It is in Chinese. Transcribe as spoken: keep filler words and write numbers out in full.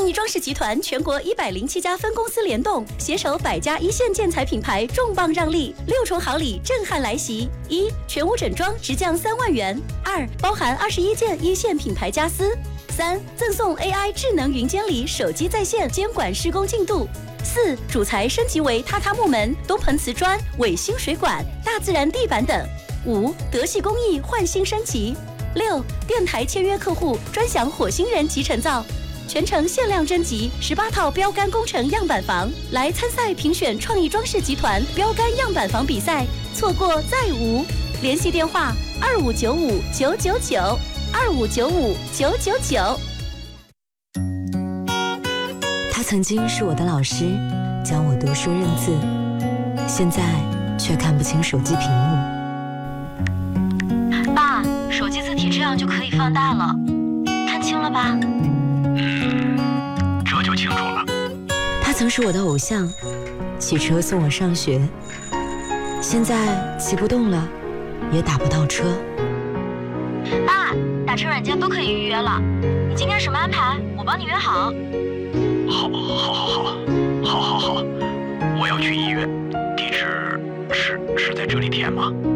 创意装饰集团全国一百零七家分公司联动，携手百家一线建材品牌，重磅让利，六重好礼震撼来袭：一、全屋整装直降三万元；二、包含二十一件一线品牌家私；三、赠送 A I 智能云监理，手机在线监管施工进度；四、主材升级为榻榻木门、东盆瓷砖、伟星水管、大自然地板等；五、德系工艺换新升级；六、电台签约客户专享火星人集成灶。全程限量征集十八套标杆工程样板房，来参赛评选创意装饰集团标杆样板房比赛，错过再无。联系电话：二五九五九九九，二五九五九九九。 他曾经是我的老师，教我读书认字，现在却看不清手机屏幕。 爸，手机字体这样就可以放大了，看清了吧？ 这就清楚了。 他曾是我的偶像，骑车送我上学，现在骑不动了，也打不到车。 爸，打车软件都可以预约了，你今天什么安排？我帮你约好。 好，好，好，好，好，好，好，我要去医院，地址是是在这里填吗？